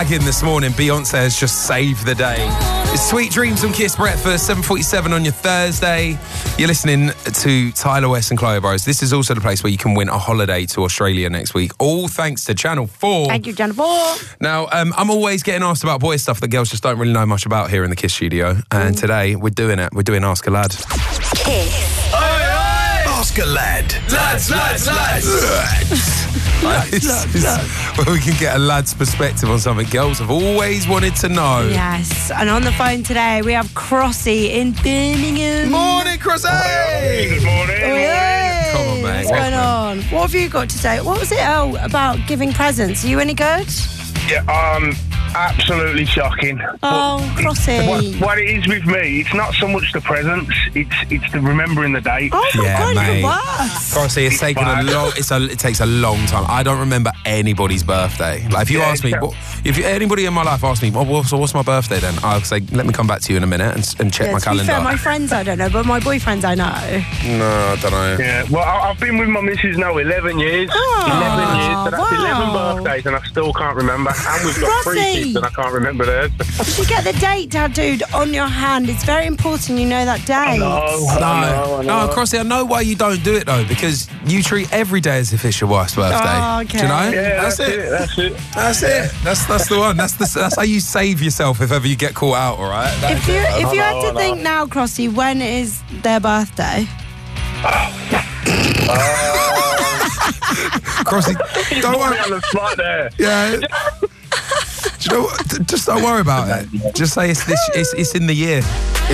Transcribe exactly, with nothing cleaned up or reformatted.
bagging this morning. Beyonce has just saved the day. It's Sweet Dreams on Kiss Breakfast, seven forty-seven on your Thursday. You're listening to Tyler West and Chloe Burrows. This is also the place where you can win a holiday to Australia next week, all thanks to Channel four. Thank you, Channel four. Now, um, I'm always getting asked about boy stuff that girls just don't really know much about here in the Kiss studio. And today, we're doing it. We're doing Ask a Lad. Kiss. Ask a lad. Lads, lads, lads. Right, this is where we can get a lad's perspective on something girls have always wanted to know. Yes, and on the phone today we have Crossy in Birmingham. Morning, Crossy! Good morning. Oh, yeah. Come on, mate. What's going on? What have you got to say? What was it oh, about giving presents? Are you any good? Yeah, um, absolutely shocking. Oh, Crossy. What, what it is with me, it's not so much the presents, it's it's the remembering the date. Oh my Yeah, God, mate. even worse. Crossy, it's taken a long. It's a. It takes a long time. I don't remember anybody's birthday. Like if you Yeah, ask me, yeah. what, if anybody in my life asks me, well, well, so what's my birthday then? I'll say, let me come back to you in a minute and, and check Yeah, my to be calendar. fair, my friends I don't know, but my boyfriends I know. No, I don't know. Yeah, well, I, I've been with my missus now eleven years. Oh, eleven years, so that's wow. eleven birthdays, and I still can't remember. And we've got three Rosie. kids, and I can't remember theirs. You should get the date tattooed on your hand. It's very important you know that date. No, No, I know, no, Crossy, I know why you don't do it though, because you treat every day as if it's your wife's birthday. Oh, okay. Do you know? Yeah, that's, that's, it. it. That's it. That's it. That's that's the one. That's the that's how you save yourself if ever you get caught out. All right. That's If you it. if you had know, to I know. think now, Crossy, when is their birthday? Crossy, You don't put me worry. on the spot there. Yeah. Do you know what? Just don't worry about it. Just say it's this. It's, it's in the year.